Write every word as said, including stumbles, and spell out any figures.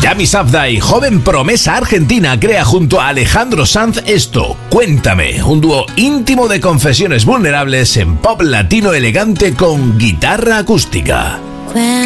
Yami Sabdai, joven promesa argentina, crea junto a Alejandro Sanz esto, Cuéntame, un dúo íntimo de confesiones vulnerables en pop latino elegante con guitarra acústica.